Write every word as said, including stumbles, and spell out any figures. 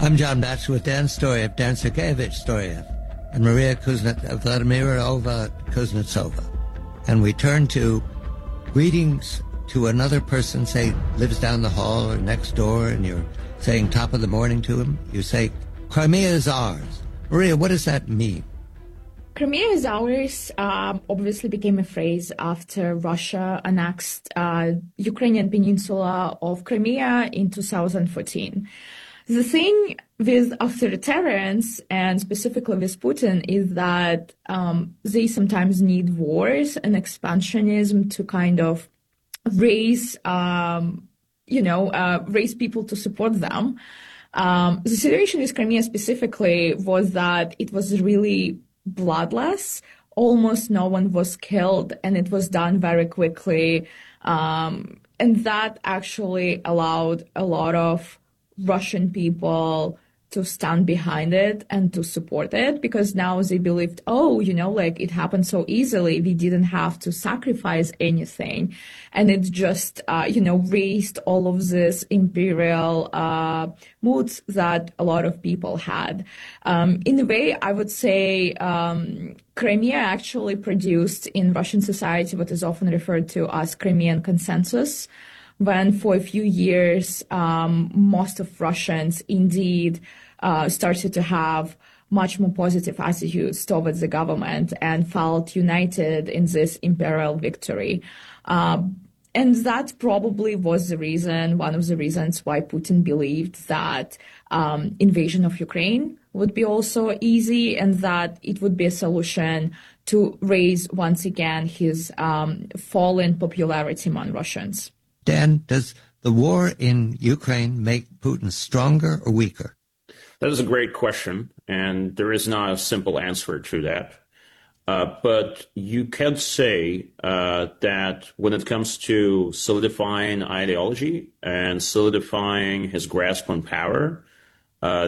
I'm John Batchelor with Dan Storyev, Dan Sergeyevich Storyev, and Maria Kuznet, Vladimirova Kuznetsova. And we turn to greetings to another person, say, lives down the hall or next door, and you're saying top of the morning to him. You say, Crimea is ours. Maria, what does that mean? Crimea is ours um, obviously became a phrase after Russia annexed uh, Ukrainian peninsula of Crimea in two thousand fourteen. The thing with authoritarians, and specifically with Putin, is that um, they sometimes need wars and expansionism to kind of raise, um, you know, uh, raise people to support them. Um, the situation with Crimea specifically was that it was really bloodless. Almost no one was killed, and it was done very quickly. Um, and that actually allowed a lot of Russian people to stand behind it and to support it, because now they believed, oh, you know, like it happened so easily. We didn't have to sacrifice anything. And it just, uh, you know, raised all of this imperial uh, moods that a lot of people had. Um, in a way, I would say um, Crimea actually produced in Russian society what is often referred to as Crimean consensus, when for a few years, um, most of Russians indeed uh, started to have much more positive attitudes towards the government and felt united in this imperial victory. Uh, and that probably was the reason, one of the reasons why Putin believed that um, invasion of Ukraine would be also easy, and that it would be a solution to raise once again his um, fallen popularity among Russians. Dan, does the war in Ukraine make Putin stronger or weaker? That is a great question, and there is not a simple answer to that. Uh, but you can say uh, that when it comes to solidifying ideology and solidifying his grasp on power, uh,